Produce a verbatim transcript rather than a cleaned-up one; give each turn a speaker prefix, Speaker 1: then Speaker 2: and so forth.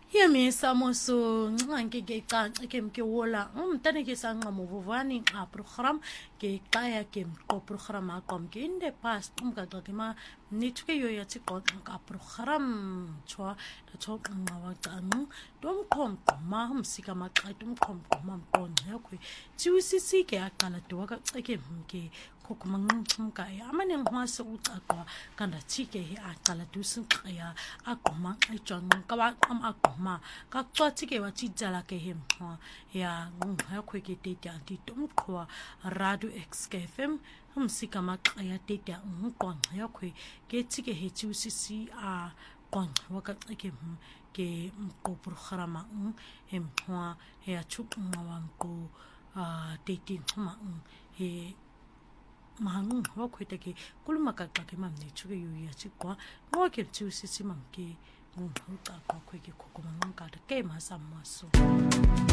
Speaker 1: Yemi samoso ncanke ke canke ke mke wola umntane ke sanga muvuvani a program ke qaya ke mqo program aqom ke in the past umgaxa ke ma nithuke yo yathi qoqa ka program chwa da thoqa ngawa qanqu domqomqo ma umsika maqaqi umqomqo mamqonqa yakho thiwisisi ke aqala doka ceke mke kokuma nqumka amane ngwase ucaqwa kanda thike aqala dusinqaya aqoma ijwanqa kawa am aqoma ka cwathi ke wathi dzala ke hemqa ya ngakho ke tete anti tomqwa radio x k f m umsika maqaya tete ngqonqa yakho ke thike hethiwisisi a qonqa waka ceke ke mqo programa hemqa ya chuqqa wanqo a tete ngxuma he mahangu wakwete ke kuluma kaxa ke mamne chuke yuya chikwa ngoke thiwisisi mamke ngqoqa kwakhe ke khokoma nqaka ke masamaso